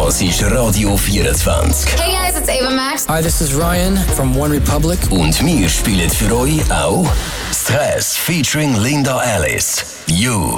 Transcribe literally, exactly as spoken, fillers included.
Das ist Radio vierundzwanzig. Hey guys, it's Ava Max. Hi, this is Ryan from One Republic. Und wir spielen für euch auch Stress featuring Linda Alice. You.